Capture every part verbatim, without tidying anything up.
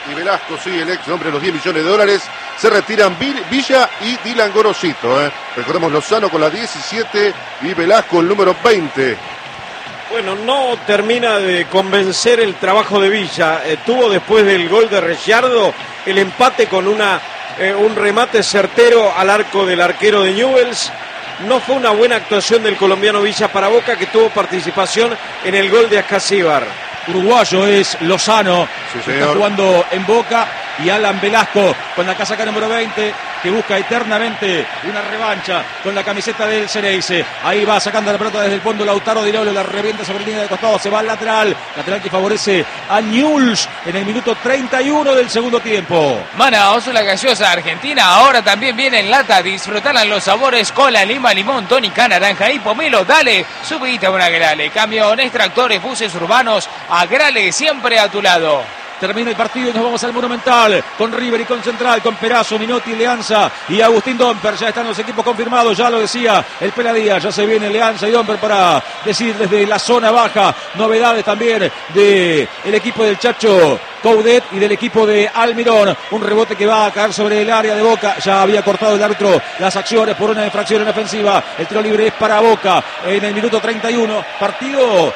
y Velasco, sí, el ex hombre de los diez millones de dólares. Se retiran Villa y Dylan Gorosito. ¿eh? Recordemos Lozano con la diecisiete y Velasco el número veinte. Bueno, no termina de convencer el trabajo de Villa. Eh, tuvo después del gol de Ricciardo el empate con una eh, un remate certero al arco del arquero de Newell's. No fue una buena actuación del colombiano Villa para Boca, que tuvo participación en el gol de Ascasíbar. Uruguayo es Lozano, sí, está jugando en Boca, y Alan Velasco con la casaca número veinte, que busca eternamente una revancha con la camiseta del Xeneize. Ahí va sacando la pelota desde el fondo Lautaro Di Lolo, la revienta sobre la línea de costado, se va al lateral, lateral que favorece a Newell's en el minuto treinta y uno del segundo tiempo. Manaos, la gaseosa argentina, ahora también viene en lata, disfrutarán los sabores cola, lima, limón, tónica, naranja y pomelo. Dale, subite a una Grale, camiones, tractores, buses urbanos, a Grale siempre a tu lado. Termina el partido y nos vamos al Monumental con River y con Central, con Perazo, Minotti, Leanza y Agustín Domper. Ya están los equipos confirmados, ya lo decía el Peladía, ya se viene Leanza y Domper para decir desde la zona baja novedades también del equipo del Chacho Coudet y del equipo de Almirón. Un rebote que va a caer sobre el área de Boca. Ya había cortado el árbitro las acciones por una infracción en ofensiva. El tiro libre es para Boca en el minuto treinta y uno. Partido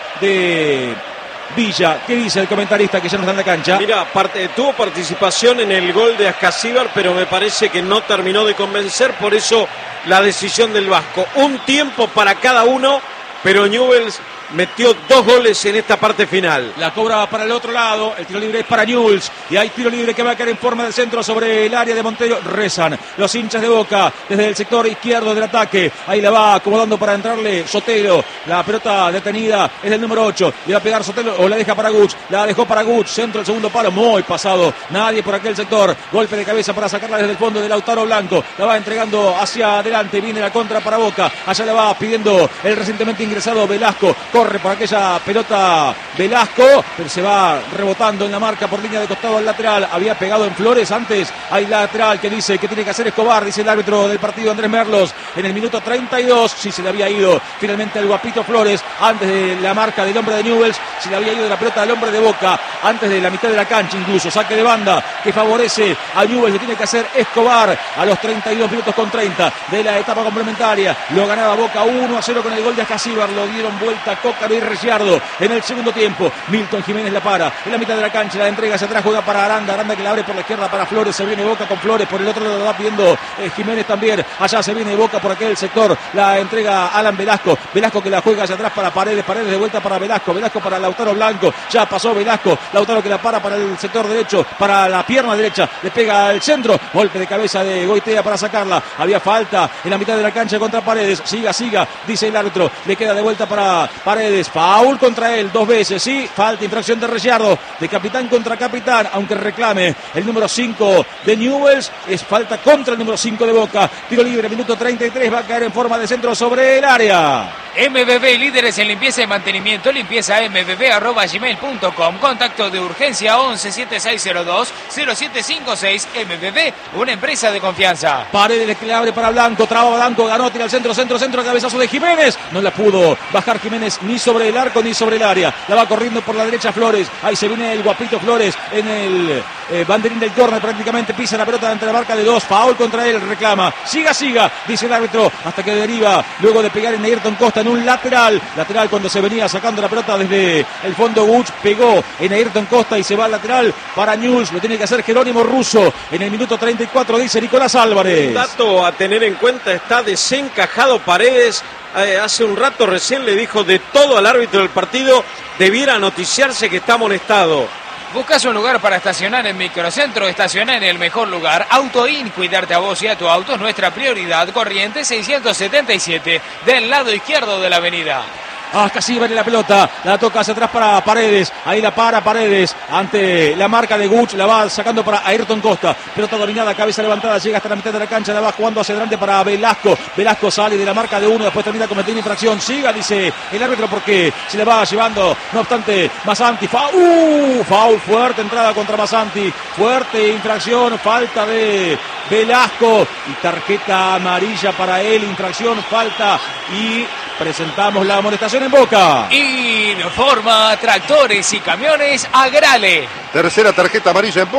de Villa. ¿Qué dice el comentarista que ya no está en la cancha? Mira, parte, tuvo participación en el gol de Ascasíbar, pero me parece que no terminó de convencer, por eso la decisión del Vasco. Un tiempo para cada uno, pero Newell's metió dos goles en esta parte final. La cobra para el otro lado, el tiro libre es para Newell's y hay tiro libre que va a caer en forma de centro sobre el área de Monteiro. Rezan los hinchas de Boca desde el sector izquierdo del ataque. Ahí la va acomodando para entrarle Sotelo. La pelota detenida es del número ocho. Le va a pegar Sotelo o la deja para Guts. La dejó para Guts. Centro el segundo palo. Muy pasado. Nadie por aquel sector. Golpe de cabeza para sacarla desde el fondo de Lautaro Blanco. La va entregando hacia adelante. Viene la contra para Boca. Allá la va pidiendo el recientemente ingresado Velasco. Corre por aquella pelota Velasco, pero se va rebotando en la marca por línea de costado al lateral. Había pegado en Flores antes. Hay lateral que dice que tiene que hacer Escobar, dice el árbitro del partido Andrés Merlos. En el minuto treinta y dos, si se le había ido finalmente al guapito Flores antes de la marca del hombre de Newell's, si le había ido de la pelota del hombre de Boca antes de la mitad de la cancha, incluso saque de banda que favorece a Newell's. Le tiene que hacer Escobar a los treinta y dos minutos con treinta de la etapa complementaria. Lo ganaba Boca uno a cero con el gol de Ascasíbar. Lo dieron vuelta Cócaro y Ricciardo en el segundo tiempo. Milton Jiménez la para en la mitad de la cancha, la entrega hacia atrás, juega para Aranda, Aranda que la abre por la izquierda para Flores, se viene Boca con Flores, por el otro lado la va pidiendo eh, Jiménez también, allá se viene Boca por aquel sector, la entrega Alan Velasco, Velasco que la juega hacia atrás para Paredes, Paredes de vuelta para Velasco, Velasco para Lautaro Blanco, ya pasó Velasco, Lautaro que la para para el sector derecho, para la pierna derecha, le pega al centro, golpe de cabeza de Goitea para sacarla, había falta en la mitad de la cancha contra Paredes, siga, siga, dice el árbitro, le queda de vuelta para Paredes, foul contra él dos veces, sí, falta, infracción de Ricciardo, de capitán contra capitán, aunque reclame el número cinco de Newell's, es falta contra el número cinco de Boca. Tiro libre, minuto treinta y tres, va a caer en forma de centro sobre el área. M B B, líderes en limpieza y mantenimiento, limpieza m b b arroba gmail punto com, contacto de urgencia once siete seis cero dos cero siete cinco seis. M B B, una empresa de confianza. Paredes que le abre para Blanco, traba Blanco, ganó, tira al centro, centro, centro, cabezazo de Jiménez, no la pudo bajar Jiménez ni sobre el arco ni sobre el área, la va corriendo por la derecha Flores, ahí se viene el guapito Flores en el eh, banderín del córner, prácticamente pisa la pelota ante la marca de dos, foul contra él, reclama, siga, siga, dice el árbitro, hasta que deriva, luego de pegar en Ayrton Costa en un lateral, lateral cuando se venía sacando la pelota desde el fondo Guts, pegó en Ayrton Costa y se va al lateral para Newell's, lo tiene que hacer Jerónimo Russo en el minuto treinta y cuatro, dice Nicolás Álvarez. Un dato a tener en cuenta, está desencajado Paredes. Eh, hace un rato recién le dijo de todo al árbitro del partido, debiera noticiarse que está amonestado. ¿Buscas un lugar para estacionar en Microcentro? Estaciona en el mejor lugar. AutoIn, cuidarte a vos y a tu auto es nuestra prioridad. Corrientes seiscientos setenta y siete, del lado izquierdo de la avenida. Ascasíbar en la pelota, la toca hacia atrás para Paredes, ahí la para Paredes, ante la marca de Guts, la va sacando para Ayrton Costa, pelota dominada, cabeza levantada, llega hasta la mitad de la cancha, la va jugando hacia adelante para Velasco, Velasco sale de la marca de uno, después termina cometiendo infracción, siga, dice el árbitro, porque se le va llevando, no obstante, Masanti, foul, uh, foul fuerte, entrada contra Masanti, fuerte infracción, falta de Velasco, y tarjeta amarilla para él, infracción, falta, y presentamos la amonestación en Boca. Informa Tractores y Camiones Agrale. Tercera tarjeta amarilla en Boca.